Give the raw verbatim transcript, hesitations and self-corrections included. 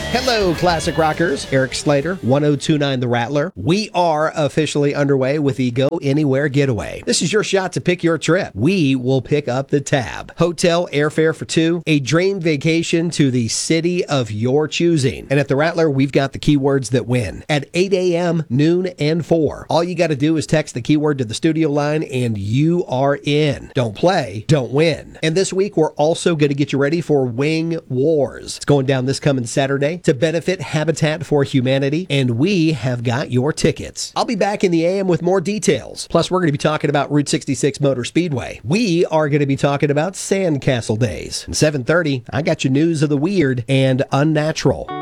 Hello, Classic Rockers. Eric Slater, one oh two point nine The Rattler. We are officially underway with the Go Anywhere Getaway. This is your shot to pick your trip. We will pick up the tab. Hotel, airfare for two, a dream vacation to the city of your choosing. And at The Rattler, we've got the keywords that win. At eight a.m., noon, and four. All you got to do is text the keyword to the studio line and you are in. Don't play, don't win. And this week, we're also going to get you ready for Wing Wars. It's going down this coming Saturday to benefit Habitat for Humanity, and we have got your tickets. I'll be back in the A M with more details. Plus, we're going to be talking about Route sixty-six Motor Speedway. We are going to be talking about Sandcastle Days. And seven thirty, I got you news of the weird and unnatural.